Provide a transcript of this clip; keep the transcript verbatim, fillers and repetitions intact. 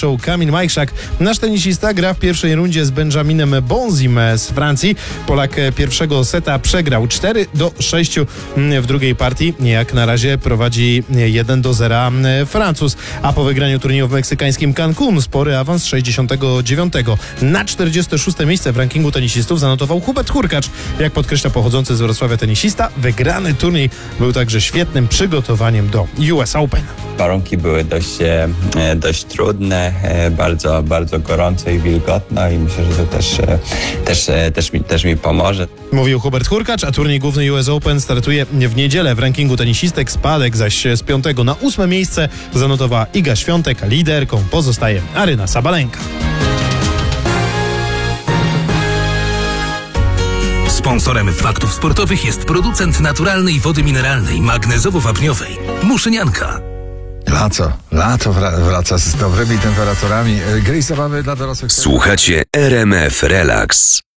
zaczął Kamil Majchrzak. Nasz tenisista gra w pierwszej rundzie z Benjaminem Bonzim z Francji. Polak pierwszego seta przegrał cztery do sześciu w drugiej partii. Jak na razie prowadzi jeden do zera Francuz, a po wygraniu turnieju w meksykańskim Cancun spory awans sześćdziesiątego dziewiątego na czterdzieste szóste miejsce w rankingu tenisistów zanotował Hubert Hurkacz. Jak podkreśla pochodzący z Wrocławia tenisista, wygrany turniej był także świetnym przygotowaniem do U S Open. Warunki były dość, e, dość trudne, e, bardzo, bardzo gorąco i wilgotno i myślę, że to też, e, też, e, też, mi, też mi pomoże. Mówił Hubert Hurkacz, a turniej główny U S Open startuje w niedzielę w rankingu tenisistek. Spadek zaś z piątego na ósme miejsce zanotowała Iga Świątek. Liderką pozostaje Aryna Sabalenka. Sponsorem Faktów Sportowych jest producent naturalnej wody mineralnej magnezowo-wapniowej Muszynianka. Lato, lato wra- wraca z dobrymi temperaturami. Gry i zabawy dla dorosłych. Słuchacie R M F Relax.